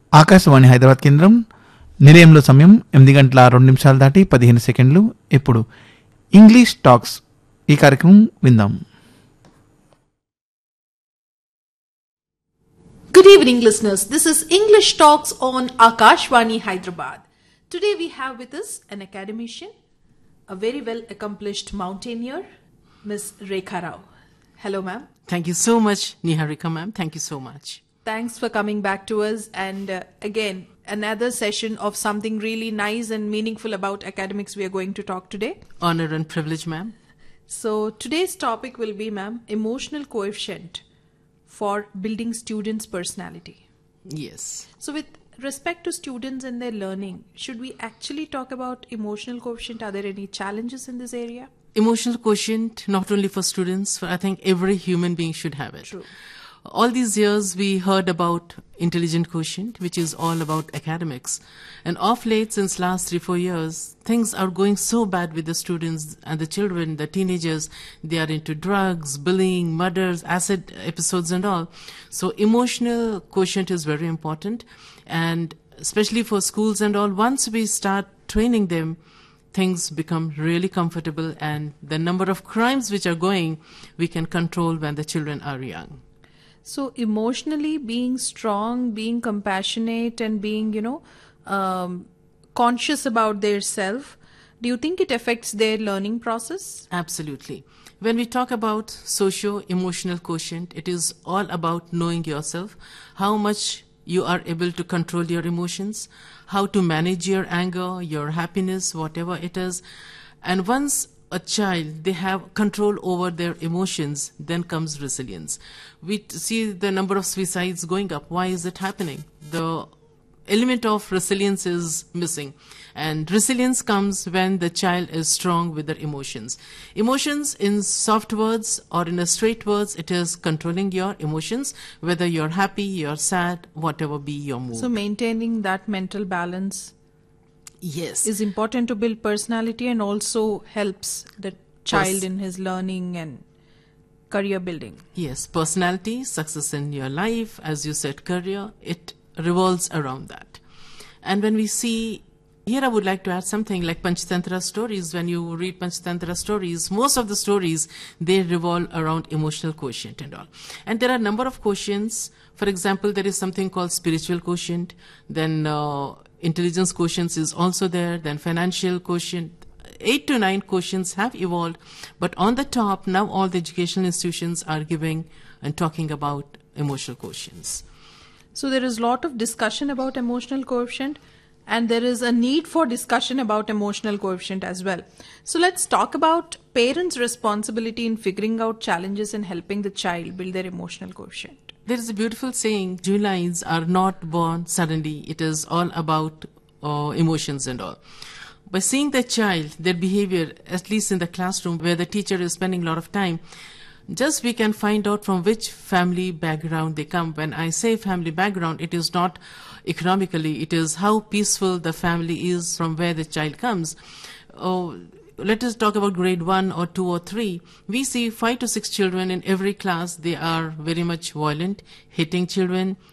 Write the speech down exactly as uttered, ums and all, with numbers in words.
ఆకాశవాణి హైదరాబాద్ కేంద్రం నిలయంలో సమయం ఎనిమిది గంటల రెండు నిమిషాలు దాటి పదిహేను సెకండ్లు. ఇప్పుడు ఇంగ్లీష్ టాక్స్ ఈ కార్యక్రమం విందాం. Good evening, listeners. This is English Talks on Akashvani, Hyderabad. Today we have with us an academician, a very well accomplished mountaineer, Miss Rekha Rao. Hello, ma'am. Thank you so much, Niharika ma'am. Thank you so much. Thanks for coming back to us. And uh, again, another session of something really nice and meaningful about academics we are going to talk today. Honor and privilege, ma'am. So today's topic will be, ma'am, emotional coefficient for building students' personality. Yes. So with respect to students and their learning, should we actually talk about emotional coefficient? Are there any challenges in this area? Emotional quotient, not only for students, for I think every human being should have it. True. All these years we heard about intelligent quotient, which is all about academics. And of late, since last three, four years, things are going so bad with the students and the children, the teenagers. They are into drugs, bullying, murders, acid episodes and all. So emotional quotient is very important. And especially for schools and all, once we start training them, things become really comfortable, and the number of crimes which are going, we can control when the children are young. So emotionally being strong, being compassionate, and being, you know, um, conscious about their self, do you think it affects their learning process? Absolutely. When we talk about socio-emotional quotient, it is all about knowing yourself, how much you are able to control your emotions, how to manage your anger, your happiness, whatever it is. And once a child, they have control over their emotions, then comes resilience. We t- see the number of suicides going up. Why is it happening? The element of resilience is missing. And resilience comes when the child is strong with their emotions. Emotions in soft words or in a straight words, it is controlling your emotions, whether you're happy, you're sad, whatever be your mood. So maintaining that mental balance Yes. is important to build personality and also helps the child Pers- in his learning and career building. Yes, personality, success in your life, as you said, career, it revolves around that. And when we see, here I would like to add something like Panchatantra stories. When you read Panchatantra stories, most of the stories, they revolve around emotional quotient and all. And there are a number of quotients. For example, there is something called spiritual quotient, then uh, intelligence quotient is also there, then financial quotient. Eight to nine quotients have evolved, but on the top, now all the educational institutions are giving and talking about emotional quotients. So there is a lot of discussion about emotional coefficient, and there is a need for discussion about emotional coefficient as well. So let's talk about parents' responsibility in figuring out challenges and helping the child build their emotional coefficient. There is a beautiful saying, Julines are not born suddenly. It is all about uh, emotions and all. By seeing the child, their behavior, at least in the classroom where the teacher is spending a lot of time, just we can find out from which family background they come. When I say family background, it is not economically, it is how peaceful the family is from where the child comes. Oh, let us talk about grade one or two or three. We see five to six children in every class. They are very much violent, hitting children,